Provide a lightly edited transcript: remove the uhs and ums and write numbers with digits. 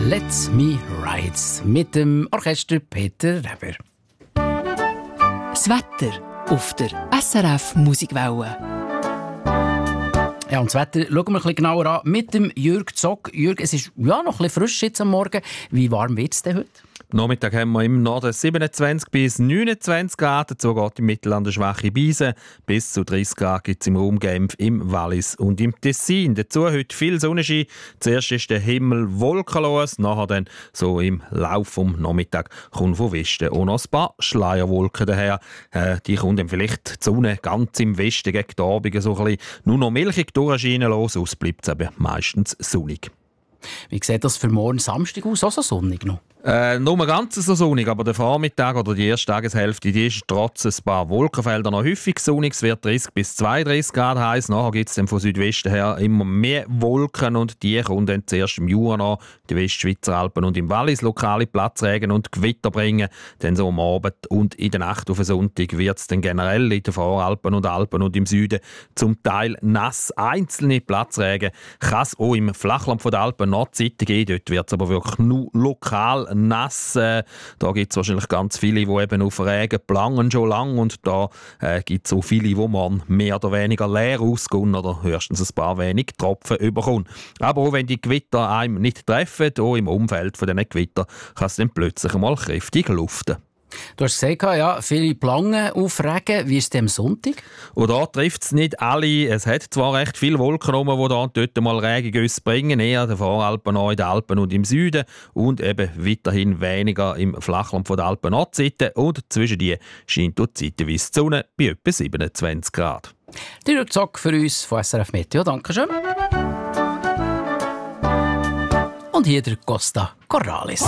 «Let Me Ride» mit dem Orchester Peter Reber. Das Wetter auf der SRF Musikwelle. Ja, und das Wetter schauen wir ein bisschen genauer an mit dem Jürg Zock. Jürg, es ist noch ein bisschen frisch jetzt am Morgen. Wie warm wird es denn heute? Nachmittag haben wir im Norden 27 bis 29 Grad. Dazu geht im Mittelland eine schwache Brise. Bis zu 30 Grad gibt es im Raum Genf, im Wallis und im Tessin. Dazu heute viel Sonnenschein. Zuerst ist der Himmel wolkenlos. Nachher dann so im Laufe vom Nachmittag kommt von Westen auch noch ein paar Schleierwolken daher. Die kommt dann vielleicht die Sonne ganz im Westen gegen die Abend so ein bisschen nur noch milchig durchscheinen los. Aus bleibt es eben meistens sonnig. Wie sieht das für morgen Samstag aus? Auch so sonnig noch? Nur ganz so sonnig, aber der Vormittag oder die erste Tageshälfte die ist trotz ein paar Wolkenfelder noch häufig sonnig. Es wird 30 bis 32 Grad heiß. Nachher gibt es dann von Südwesten her immer mehr Wolken und die kommen dann zuerst im Jura an, die Westschweizer Alpen und im Wallis lokale Platzregen und Gewitter bringen. Dann so am Abend und in der Nacht auf den Sonntag wird es dann generell in den Voralpen und Alpen und im Süden zum Teil nass. Einzelne Platzregen kann es auch im Flachland der Alpen Nordseite geben. Dort wird es aber wirklich nur lokal nass. Da gibt es wahrscheinlich ganz viele, die eben auf Regen planen schon lange und da gibt es so viele, die man mehr oder weniger leer ausgehen oder höchstens ein paar wenig Tropfen überkommen. Aber auch wenn die Gewitter einem nicht treffen, auch im Umfeld von diesen Gewitter kann es dann plötzlich einmal kräftig luften. Du hast gesagt, ja, viele planen auf Regen. Wie ist es am Sonntag? Und da trifft es nicht alle. Es hat zwar recht viele Wolken rum, die da und dort mal Regengüsse bringen, eher in den Voralpen, in den Alpen und im Süden und eben weiterhin weniger im Flachland der Alpen Nordseite. Und zwischen die scheint dort zeitweise die Sonne bei etwa 27 Grad. Der Jürg Zock für uns von SRF Meteo. Dankeschön. Und hier der Costa Corralis.